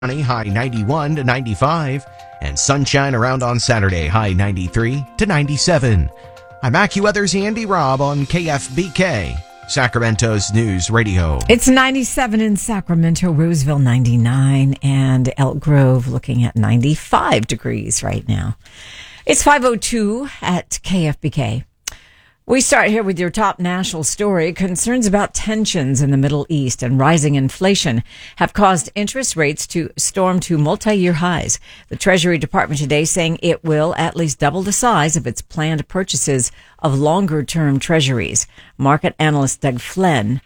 High 91 to 95, and sunshine around on Saturday, high 93 to 97. I'm AccuWeather's Andy Robb on KFBK, Sacramento's News Radio. It's 97 in Sacramento, Roseville 99, and Elk Grove looking at 95 degrees right now. It's 5:02 at KFBK. We start here with your top national story. Concerns about tensions in the Middle East and rising inflation have caused interest rates to storm to multi-year highs. The Treasury Department today saying it will at least double the size of its planned purchases of longer-term treasuries. Market analyst Doug Flynn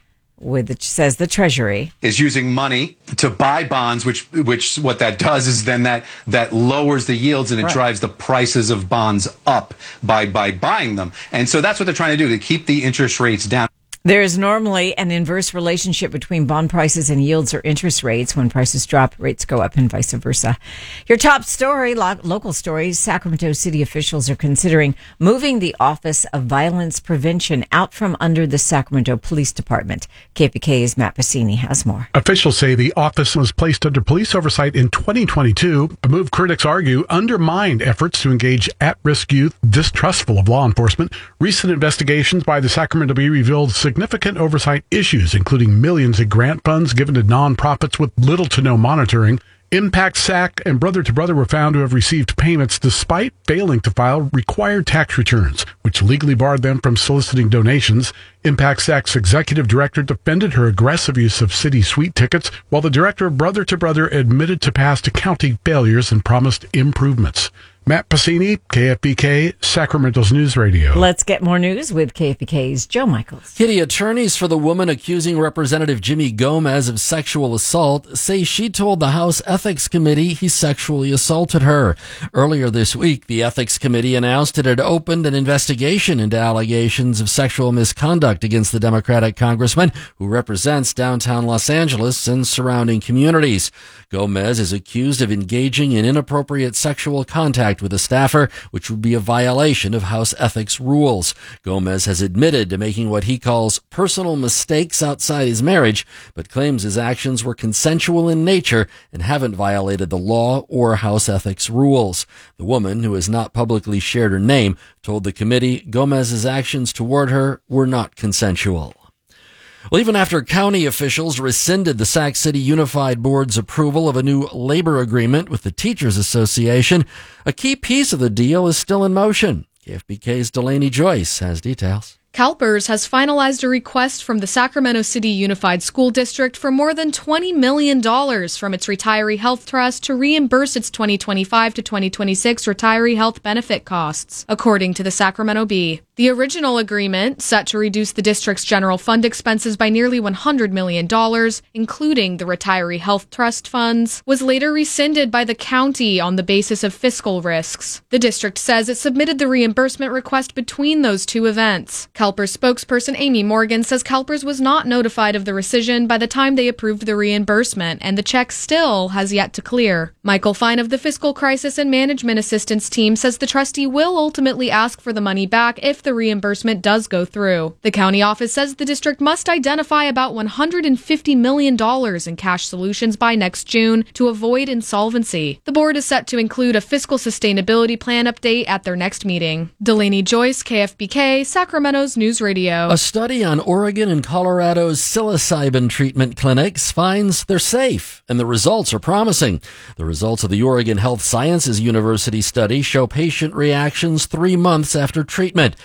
says the Treasury is using money to buy bonds, which what that does is then that lowers the yields and it drives the prices of bonds up by buying them. And so that's what they're trying to do, to keep the interest rates down. There is normally an inverse relationship between bond prices and yields or interest rates. When prices drop, rates go up and vice versa. Your top story, local stories, Sacramento city officials are considering moving the Office of Violence Prevention out from under the Sacramento Police Department. KPK's Matt Pacini has more. Officials say the office was placed under police oversight in 2022. A move, critics argue, undermined efforts to engage at-risk youth distrustful of law enforcement. Recent investigations by the Sacramento Bee revealed significant oversight issues, including millions in grant funds given to nonprofits with little to no monitoring. Impact SAC and Brother to Brother were found to have received payments despite failing to file required tax returns, which legally barred them from soliciting donations. Impact SAC's executive director defended her aggressive use of city suite tickets, while the director of Brother to Brother admitted to past accounting failures and promised improvements. Matt Pacini, KFBK, Sacramento's News Radio. Let's get more news with KFBK's Joe Michaels. Kitty, attorneys for the woman accusing Representative Jimmy Gomez of sexual assault say she told the House Ethics Committee he sexually assaulted her. Earlier this week, the Ethics Committee announced it had opened an investigation into allegations of sexual misconduct against the Democratic congressman who represents downtown Los Angeles and surrounding communities. Gomez is accused of engaging in inappropriate sexual contact with a staffer, which would be a violation of House ethics rules. Gomez has admitted to making what he calls personal mistakes outside his marriage, but claims his actions were consensual in nature and haven't violated the law or House ethics rules. The woman, who has not publicly shared her name, told the committee Gomez's actions toward her were not consensual. Well, even after county officials rescinded the Sac City Unified Board's approval of a new labor agreement with the Teachers Association, a key piece of the deal is still in motion. KFBK's Delaney Joyce has details. CalPERS has finalized a request from the Sacramento City Unified School District for more than $20 million from its Retiree Health Trust to reimburse its 2025 to 2026 retiree health benefit costs, according to the Sacramento Bee. The original agreement, set to reduce the district's general fund expenses by nearly $100 million, including the Retiree Health Trust funds, was later rescinded by the county on the basis of fiscal risks. The district says it submitted the reimbursement request between those two events. CalPERS spokesperson Amy Morgan says CalPERS was not notified of the rescission by the time they approved the reimbursement, and the check still has yet to clear. Michael Fine of the Fiscal Crisis and Management Assistance Team says the trustee will ultimately ask for the money back if the reimbursement does go through. The county office says the district must identify about $150 million in cash solutions by next June to avoid insolvency. The board is set to include a fiscal sustainability plan update at their next meeting. Delaney Joyce, KFBK, Sacramento's News Radio. A study on Oregon and Colorado's psilocybin treatment clinics finds they're safe, and the results are promising. The results of the Oregon Health Sciences University study show patient reactions 3 months after treatment.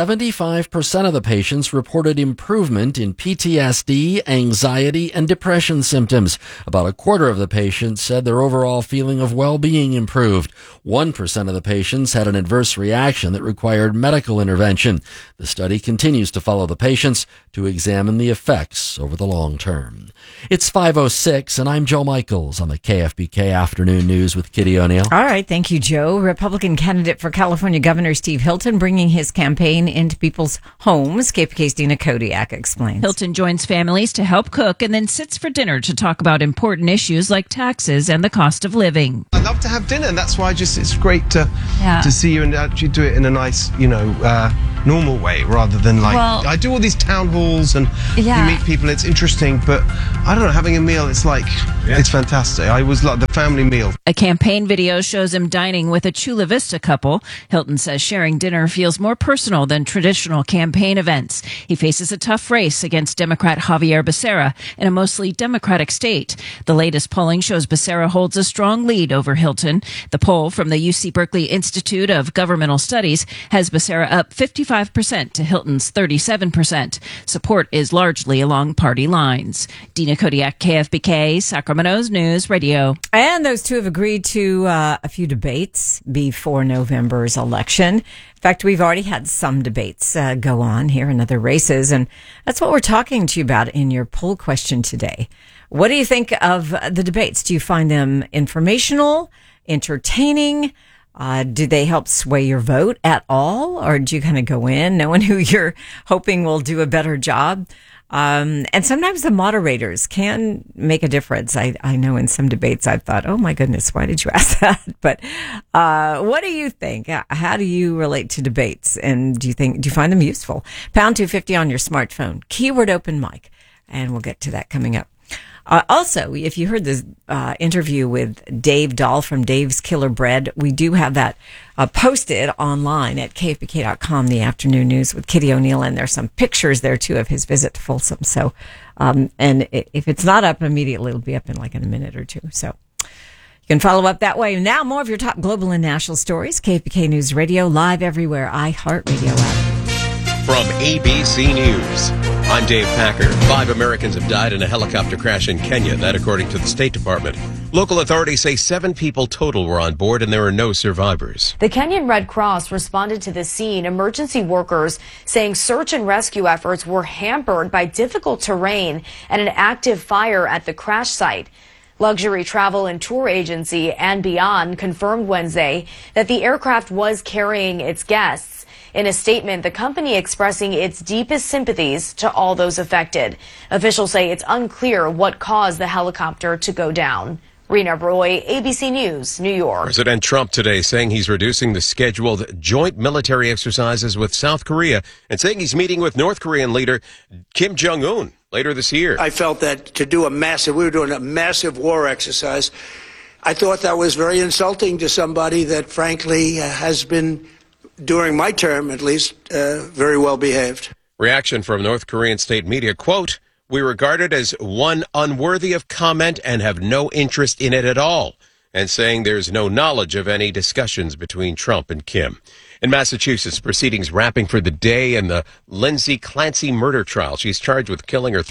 75% of the patients reported improvement in PTSD, anxiety, and depression symptoms. About a quarter of the patients said their overall feeling of well-being improved. 1% of the patients had an adverse reaction that required medical intervention. The study continues to follow the patients to examine the effects over the long term. It's 5:06, and I'm Joe Michaels on the KFBK Afternoon News with Kitty O'Neill. All right, thank you, Joe. Republican candidate for California Governor Steve Hilton bringing his campaign into people's homes. KFBK's Dina Kodiak explains. Hilton joins families to help cook and then sits for dinner to talk about important issues like taxes and the cost of living. I love to have dinner, and that's why it's great to see you and actually do it in a nice, normal way rather than I do all these town halls and you meet people. It's interesting, but I don't know, having a meal, it's it's fantastic. I was like the family meal. A campaign video shows him dining with a Chula Vista couple. Hilton says sharing dinner feels more personal than traditional campaign events. He faces a tough race against Democrat Javier Becerra in a mostly Democratic state. The latest polling shows Becerra holds a strong lead over Hilton. The poll from the UC Berkeley Institute of Governmental Studies has Becerra up 55% to Hilton's 37%. Support is largely along party lines. Dina Kodiak, KFBK, Sacramento's News Radio. And those two have agreed to a few debates before November's election. In fact, we've already had some debates go on here in other races, and that's what we're talking to you about in your poll question today. What do you think of the debates? Do you find them informational, entertaining? Do they help sway your vote at all? Or do you kind of go in knowing who you're hoping will do a better job? And sometimes the moderators can make a difference. I know in some debates I've thought, oh my goodness, why did you ask that? But what do you think? How do you relate to debates? And do you find them useful? Pound 250 on your smartphone. Keyword open mic. And we'll get to that coming up. Also, if you heard this interview with Dave Dahl from Dave's Killer Bread, we do have that posted online at kfbk.com, the afternoon news with Kitty O'Neill, and there's some pictures there too of his visit to Folsom. So, and if it's not up immediately, it'll be up in a minute or two. So you can follow up that way. Now, more of your top global and national stories. KFBK News Radio, live everywhere. iHeartRadio app. From ABC News, I'm Dave Packer. 5 Americans have died in a helicopter crash in Kenya, that according to the State Department. Local authorities say 7 people total were on board and there are no survivors. The Kenyan Red Cross responded to the scene. Emergency workers saying search and rescue efforts were hampered by difficult terrain and an active fire at the crash site. Luxury travel and tour agency And Beyond confirmed Wednesday that the aircraft was carrying its guests. In a statement, the company expressing its deepest sympathies to all those affected. Officials say it's unclear what caused the helicopter to go down. Rena Roy, ABC News, New York. President Trump today saying he's reducing the scheduled joint military exercises with South Korea and saying he's meeting with North Korean leader Kim Jong-un later this year. I felt that to do we were doing a massive war exercise. I thought that was very insulting to somebody that frankly has been, during my term at least, very well behaved. Reaction from North Korean state media, quote, "We regard it as one unworthy of comment and have no interest in it at all," and saying there's no knowledge of any discussions between Trump and Kim. In Massachusetts, proceedings wrapping for the day in the Lindsay Clancy murder trial. She's charged with killing her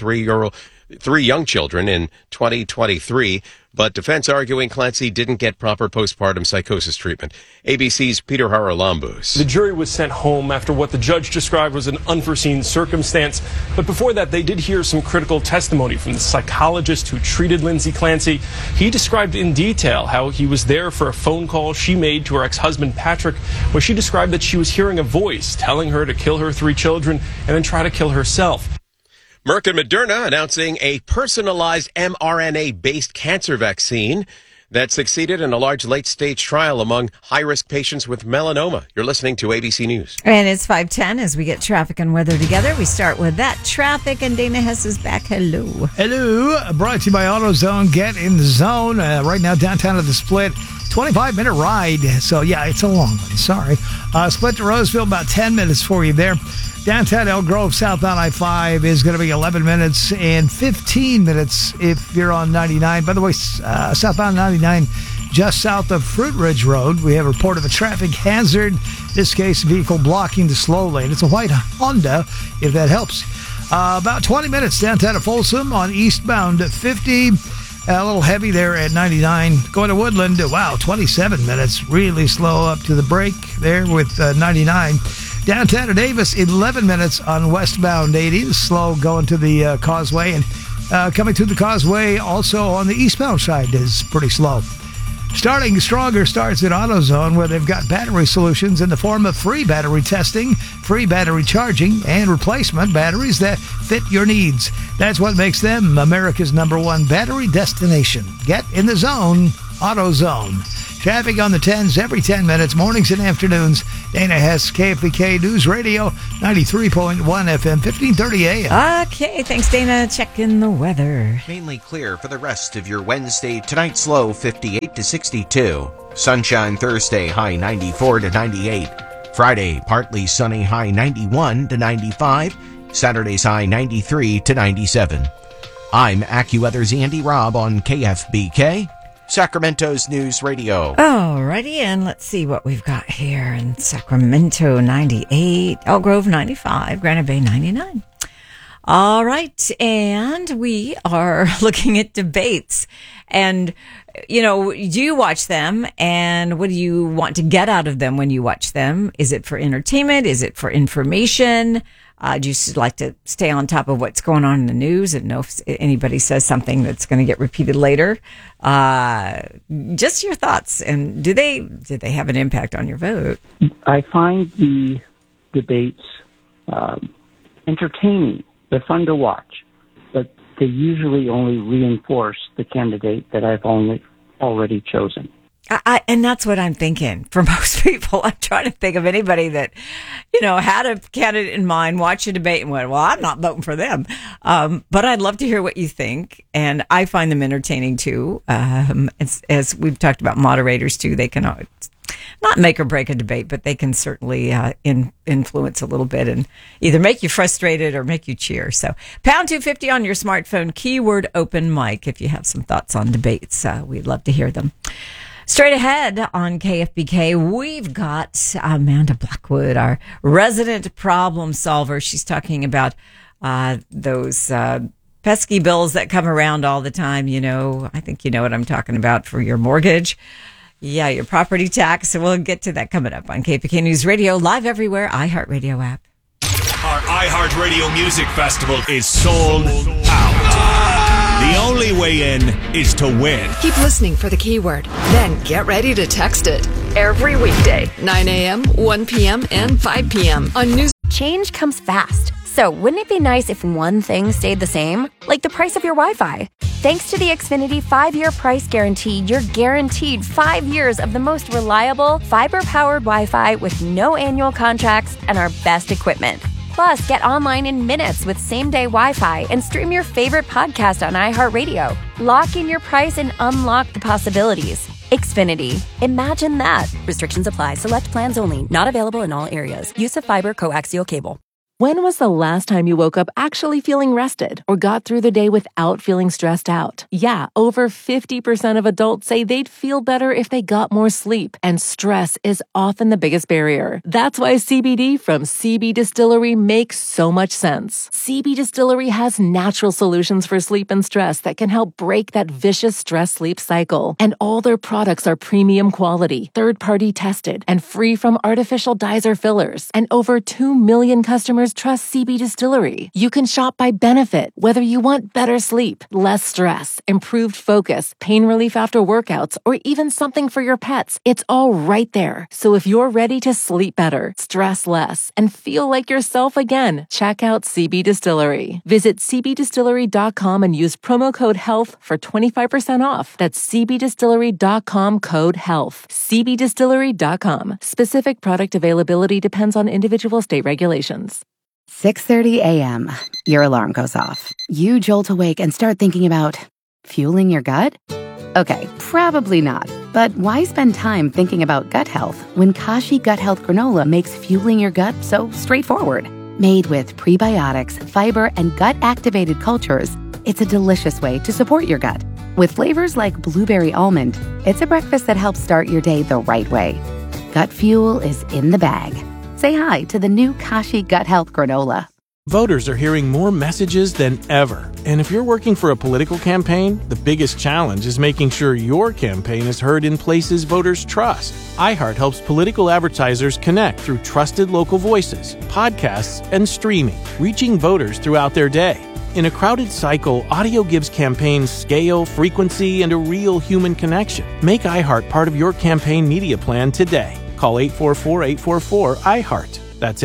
3 young children in 2023, but defense arguing Clancy didn't get proper postpartum psychosis treatment. ABC's Peter Haralambous. The jury was sent home after what the judge described was an unforeseen circumstance. But before that, they did hear some critical testimony from the psychologist who treated Lindsay Clancy. He described in detail how he was there for a phone call she made to her ex-husband Patrick, where she described that she was hearing a voice telling her to kill her 3 children and then try to kill herself. Merck and Moderna announcing a personalized mRNA-based cancer vaccine that succeeded in a large late-stage trial among high-risk patients with melanoma. You're listening to ABC News. And it's 5:10 as we get traffic and weather together. We start with that traffic, and Dana Hess is back. Hello. Hello. Brought to you by AutoZone. Get in the zone. Right now, downtown of the Split. 25-minute ride. So, yeah, it's a long one. Sorry. Split to Roseville, about 10 minutes for you there. Downtown Elk Grove, southbound I-5 is going to be 11 minutes and 15 minutes if you're on 99. By the way, southbound 99, just south of Fruit Ridge Road, we have a report of a traffic hazard. In this case, vehicle blocking the slow lane. It's a white Honda, if that helps. About 20 minutes downtown of Folsom on eastbound 50. A little heavy there at 99. Going to Woodland, wow, 27 minutes. Really slow up to the break there with 99. Downtown to Davis, 11 minutes on westbound 80. Slow going to the causeway. And coming to the causeway also on the eastbound side is pretty slow. Starting stronger starts at AutoZone, where they've got battery solutions in the form of free battery testing, free battery charging, and replacement batteries that fit your needs. That's what makes them America's #1 battery destination. Get in the zone, AutoZone. Traffic on the 10s every 10 minutes, mornings and afternoons. Dana Hess, KFBK News Radio, 93.1 FM, 1530 AM. Okay, thanks, Dana. Checking the weather. Mainly clear for the rest of your Wednesday. Tonight's low 58 to 62. Sunshine Thursday, high 94 to 98. Friday, partly sunny, high 91 to 95. Saturday's high 93 to 97. I'm AccuWeather's Andy Robb on KFBK, Sacramento's News Radio. Alrighty, and let's see what we've got here in Sacramento, 98, Elk Grove, 95, Granite Bay, 99. All right, and we are looking at debates. And, you know, do you watch them? And what do you want to get out of them when you watch them? Is it for entertainment? Is it for information? Do you like to stay on top of what's going on in the news and know if anybody says something that's going to get repeated later? Just your thoughts. And did they have an impact on your vote? I find the debates entertaining. They're fun to watch, but they usually only reinforce the candidate that I've already chosen. And that's what I'm thinking. For most people, I'm trying to think of anybody that, you know, had a candidate in mind, watched a debate and went, well, I'm not voting for them. But I'd love to hear what you think. And I find them entertaining too. As we've talked about moderators too, they can not make or break a debate, but they can certainly influence a little bit and either make you frustrated or make you cheer. So pound 250 on your smartphone, keyword open mic. If you have some thoughts on debates, we'd love to hear them. Straight ahead on KFBK, we've got Amanda Blackwood, our resident problem solver. She's talking about those pesky bills that come around all the time. You know, I think you know what I'm talking about for your mortgage. Yeah, your property tax. So we'll get to that coming up on KFBK News Radio, live everywhere, iHeartRadio app. Our iHeartRadio Music Festival is sold out. The only way in is to win. Keep listening for the keyword, then get ready to text it. Every weekday, 9 a.m., 1 p.m., and 5 p.m. on News. Change comes fast. So wouldn't it be nice if one thing stayed the same? Like the price of your Wi-Fi. Thanks to the Xfinity 5-year price guarantee, you're guaranteed 5 years of the most reliable, fiber-powered Wi-Fi with no annual contracts and our best equipment. Plus, get online in minutes with same-day Wi-Fi and stream your favorite podcast on iHeartRadio. Lock in your price and unlock the possibilities. Xfinity. Imagine that. Restrictions apply. Select plans only. Not available in all areas. Use of fiber coaxial cable. When was the last time you woke up actually feeling rested or got through the day without feeling stressed out? Yeah, over 50% of adults say they'd feel better if they got more sleep, and stress is often the biggest barrier. That's why CBD from CB Distillery makes so much sense. CB Distillery has natural solutions for sleep and stress that can help break that vicious stress-sleep cycle. And all their products are premium quality, third-party tested, and free from artificial dyes or fillers. And over 2 million customers trust CB Distillery. You can shop by benefit, whether you want better sleep, less stress, improved focus, pain relief after workouts, or even something for your pets. It's all right there. So if you're ready to sleep better, stress less, and feel like yourself again, check out CB Distillery. Visit cbdistillery.com and use promo code HEALTH for 25% off. That's cbdistillery.com code HEALTH. cbdistillery.com. Specific product availability depends on individual state regulations. 6:30 a.m. Your alarm goes off. You jolt awake and start thinking about fueling your gut? Okay, probably not. But why spend time thinking about gut health when Kashi Gut Health Granola makes fueling your gut so straightforward? Made with prebiotics, fiber, and gut-activated cultures, it's a delicious way to support your gut. With flavors like blueberry almond, it's a breakfast that helps start your day the right way. Gut fuel is in the bag. Say hi to the new Kashi Gut Health Granola. Voters are hearing more messages than ever. And if you're working for a political campaign, the biggest challenge is making sure your campaign is heard in places voters trust. iHeart helps political advertisers connect through trusted local voices, podcasts, and streaming, reaching voters throughout their day. In a crowded cycle, audio gives campaigns scale, frequency, and a real human connection. Make iHeart part of your campaign media plan today. Call 844-844-iHeart. That's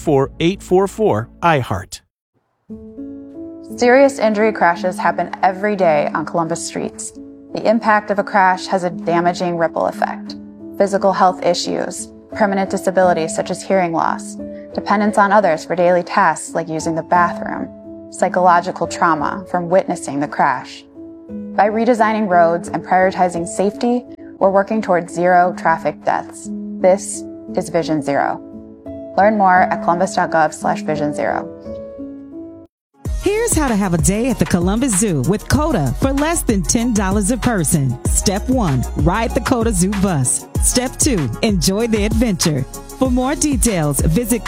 844-844-iHeart. Serious injury crashes happen every day on Columbus streets. The impact of a crash has a damaging ripple effect. Physical health issues, permanent disabilities such as hearing loss, dependence on others for daily tasks like using the bathroom, psychological trauma from witnessing the crash. By redesigning roads and prioritizing safety, we're working towards zero traffic deaths. This is Vision Zero. Learn more at columbus.gov/Vision Zero. Here's how to have a day at the Columbus Zoo with COTA for less than $10 a person. Step 1, ride the COTA Zoo bus. Step 2, enjoy the adventure. For more details, visit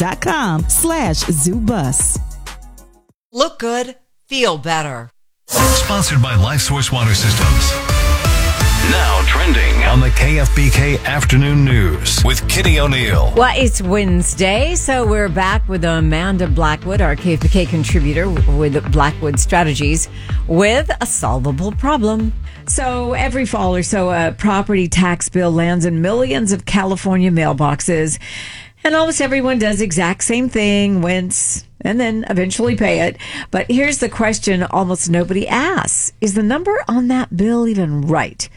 COTA.com/ZooBus. Look good, feel better. Sponsored by LifeSource Water Systems. Now trending on the KFBK Afternoon News with Kitty O'Neill. Well, it's Wednesday, so we're back with Amanda Blackwood, our KFBK contributor with Blackwood Strategies, with a solvable problem. So every fall or so, a property tax bill lands in millions of California mailboxes, and almost everyone does the exact same thing, wince, and then eventually pay it. But here's the question almost nobody asks. Is the number on that bill even right?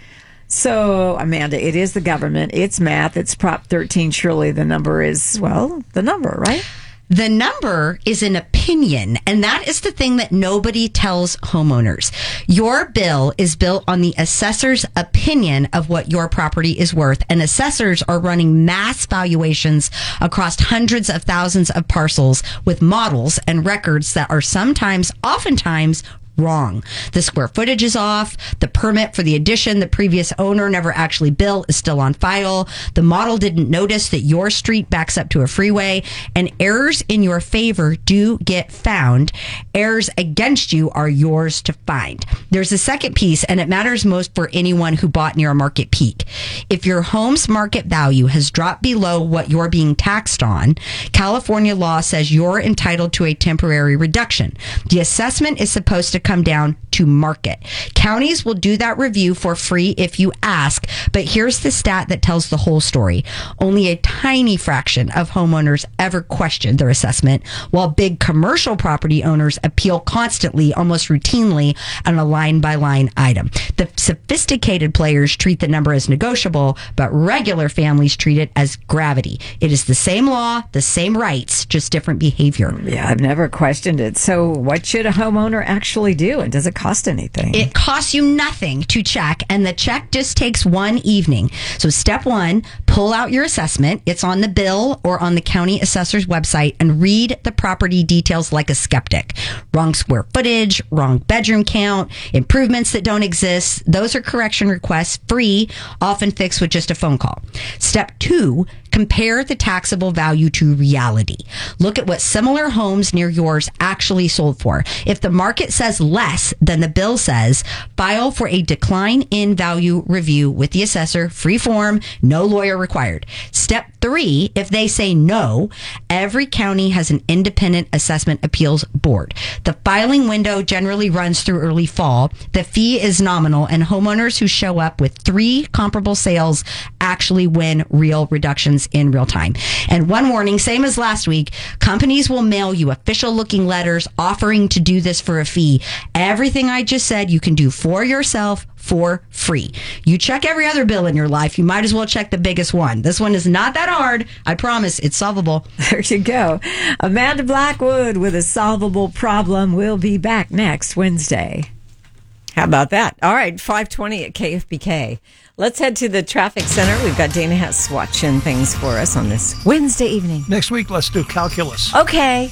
So, Amanda, it is the government. It's math. It's Prop 13. Surely the number is, well, the number, right? The number is an opinion, and that is the thing that nobody tells homeowners. Your bill is built on the assessor's opinion of what your property is worth, and assessors are running mass valuations across hundreds of thousands of parcels with models and records that are oftentimes, wrong. The square footage is off. The permit for the addition the previous owner never actually built is still on file. The model didn't notice that your street backs up to a freeway, and errors in your favor do get found. Errors against you are yours to find. There's a second piece, and it matters most for anyone who bought near a market peak. If your home's market value has dropped below what you're being taxed on, California law says you're entitled to a temporary reduction. The assessment is supposed to come down to market. Counties will do that review for free if you ask, but here's the stat that tells the whole story. Only a tiny fraction of homeowners ever question their assessment, while big commercial property owners appeal constantly, almost routinely, on a line-by-line item. The sophisticated players treat the number as negotiable, but regular families treat it as gravity. It is the same law, the same rights, just different behavior. Yeah, I've never questioned it. So what should a homeowner actually do, and does it cost anything? It costs you nothing to check, and the check just takes one evening. So step 1, pull out your assessment. It's on the bill or on the county assessor's website, and read the property details like a skeptic. Wrong square footage, wrong bedroom count, improvements that don't exist. Those are correction requests, free, often fixed with just a phone call. Step 2, compare the taxable value to reality. Look at what similar homes near yours actually sold for. If the market says less than the bill says, file for a decline in value review with the assessor, free form, no lawyer required. Step 3, if they say no, every county has an independent assessment appeals board. The filing window generally runs through early fall. The fee is nominal, and homeowners who show up with 3 comparable sales actually win real reductions in real time. And one warning, same as last week, companies will mail you official looking letters offering to do this for a fee. Everything I just said you can do for yourself for free. You check every other bill in your life, you might as well check the biggest one. This one is not that hard. I promise it's solvable. There you go. Amanda Blackwood with a solvable problem. We'll be back next Wednesday. How about that? All right, 5:20 at KFBK. Let's head to the traffic center. We've got Dana Hess watching things for us on this Wednesday evening. Next week, let's do calculus. Okay.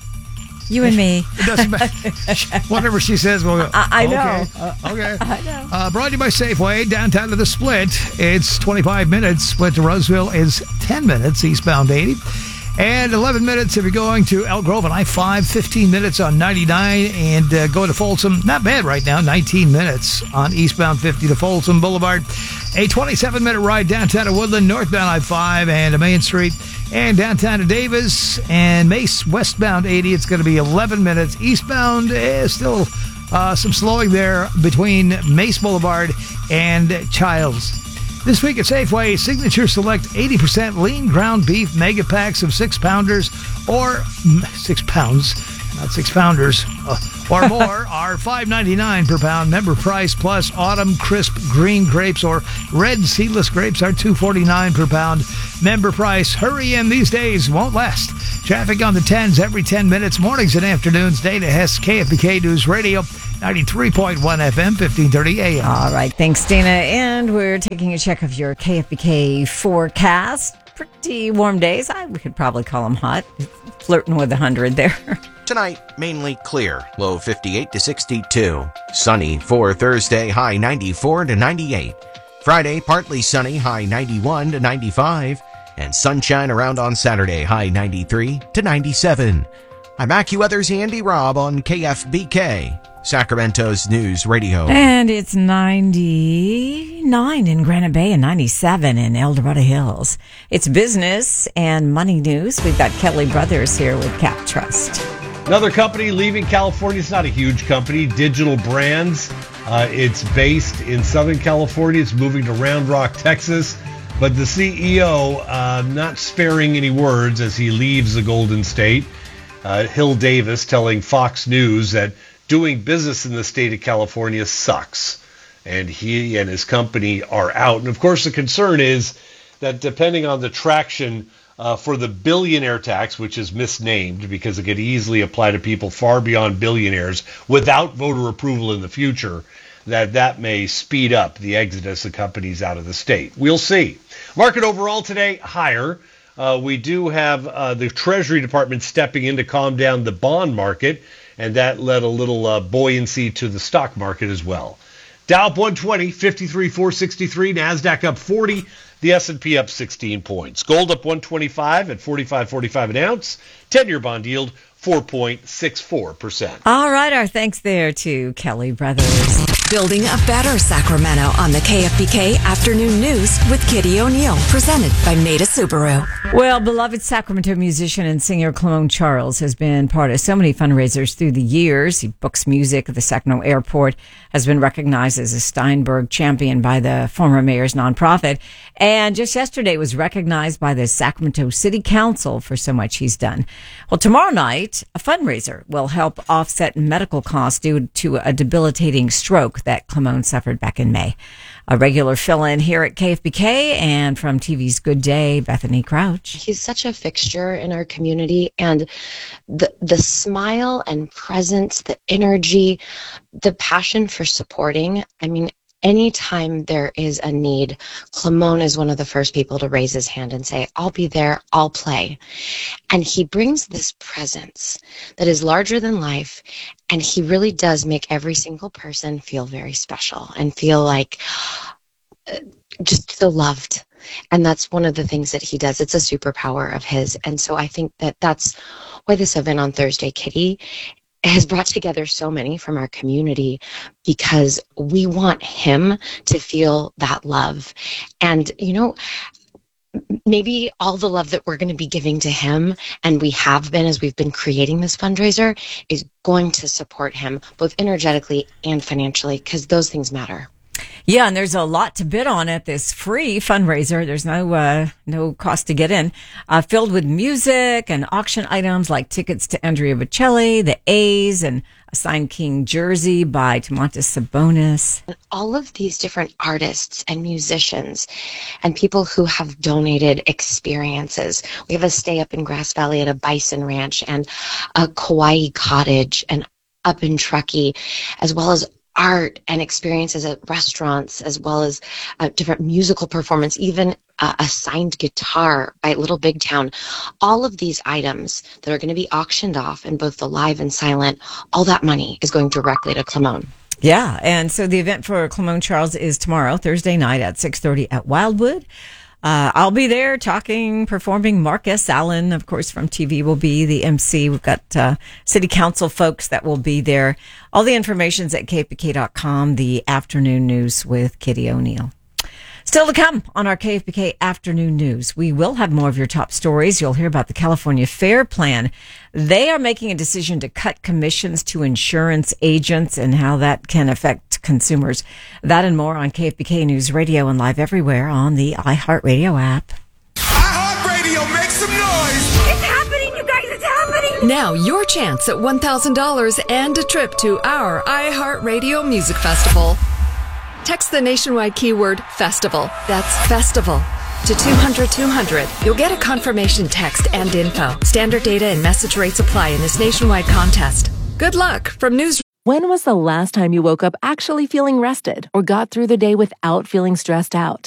You and me. It doesn't matter. Whatever she says, we'll go. I know. Okay. I know. Brought to you by Safeway, downtown to the Split. It's 25 minutes. Split to Roseville is 10 minutes, eastbound 80. And 11 minutes if you're going to Elk Grove on I-5, 15 minutes on 99, and go to Folsom. Not bad right now, 19 minutes on eastbound 50 to Folsom Boulevard. A 27-minute ride downtown to Woodland, northbound I-5 and to Main Street. And downtown to Davis and Mace, westbound 80. It's going to be 11 minutes. Eastbound, still some slowing there between Mace Boulevard and Childs. This week at Safeway, Signature Select 80% lean ground beef mega packs of 6-pounders or 6 pounds not 6 pounders or more, are $5.99 per pound. Member price plus autumn crisp green grapes or red seedless grapes are $2.49 per pound. Member price. Hurry in, these days won't last. Traffic on the 10s every 10 minutes, mornings and afternoons. Dana Hess, KFBK News Radio, 93.1 FM, 1530 AM. All right, thanks, Dana. And we're taking a check of your KFBK forecast. Pretty warm days. We could probably call them hot. Flirting with 100 there. Tonight, mainly clear, low 58 to 62. Sunny for Thursday, high 94 to 98. Friday, partly sunny, high 91 to 95. And sunshine around on Saturday, high 93 to 97. I'm AccuWeather's Andy Robb on KFBK, Sacramento's News Radio. And it's 99 in Granite Bay and 97 in El Dorado Hills. It's business and money news. We've got Kelly Brothers here with Cap Trust. Another company leaving California. It's not a huge company, Digital Brands. It's based in Southern California. It's moving to Round Rock, Texas. But the CEO not sparing any words as he leaves the Golden State. Hill Davis telling Fox News that doing business in the state of California sucks. And he and his company are out. And of course, the concern is that depending on the traction for the billionaire tax, which is misnamed because it could easily apply to people far beyond billionaires without voter approval in the future, that may speed up the exodus of companies out of the state. We'll see. Market overall today, higher. We do have the Treasury Department stepping in to calm down the bond market, and that led a little buoyancy to the stock market as well. Dow up 120, 53,463. NASDAQ up 40. The S&P up 16 points. Gold up 125 at $45.45 an ounce. 10-year bond yield 4.64%. All right, our thanks there to Kelly Brothers. Building a better Sacramento on the KFBK Afternoon News with Kitty O'Neill, presented by Maida Subaru. Well, beloved Sacramento musician and singer Clone Charles has been part of so many fundraisers through the years. He books music at the Sacramento Airport, has been recognized as a Steinberg champion by the former mayor's nonprofit, and just yesterday was recognized by the Sacramento City Council for so much he's done. Well, tomorrow night, a fundraiser will help offset medical costs due to a debilitating stroke that Clemone suffered back in May. A regular fill-in here at KFBK and from TV's Good Day, Bethany Crouch. He's such a fixture in our community, and the smile and presence, the energy, the passion for supporting. I mean, anytime there is a need, Clemone is one of the first people to raise his hand and say, I'll be there, I'll play. And he brings this presence that is larger than life, and he really does make every single person feel very special and feel like just feel loved. And that's one of the things that he does. It's a superpower of his. And so I think that that's why this event on Thursday, Kitty, has brought together so many from our community, because we want him to feel that love. And, you know, maybe all the love that we're going to be giving to him, and we have been as we've been creating this fundraiser, is going to support him both energetically and financially, because those things matter. Yeah, and there's a lot to bid on at this free fundraiser. There's no cost to get in. Filled with music and auction items like tickets to Andrea Bocelli, the A's, and a signed King jersey by Domantas Sabonis. All of these different artists and musicians and people who have donated experiences. We have a stay up in Grass Valley at a bison ranch and a Kauai cottage and up in Truckee, as well as art and experiences at restaurants, as well as different musical performance, even a signed guitar by Little Big Town. All of these items that are going to be auctioned off in both the live and silent, all that money is going directly to Clemone. Yeah, and so the event for Clemone Charles is tomorrow, Thursday night at 6:30 at Wildwood. I'll be there talking, performing. Mark S. Allen, of course, from TV will be the MC. We've got city council folks that will be there. All the information's at KFBK.com, the afternoon news with Kitty O'Neill. Still to come on our KFBK Afternoon News, we will have more of your top stories. You'll hear about the California Fair Plan. They are making a decision to cut commissions to insurance agents and how that can affect consumers. That and more on KFBK News Radio and live everywhere on the iHeartRadio app. iHeartRadio, make some noise! It's happening, you guys, it's happening! Now your chance at $1,000 and a trip to our iHeartRadio Music Festival. Text the nationwide keyword FESTIVAL. That's FESTIVAL. To 200-200. You'll get a confirmation text and info. Standard data and message rates apply in this nationwide contest. Good luck from News. When was the last time you woke up actually feeling rested or got through the day without feeling stressed out?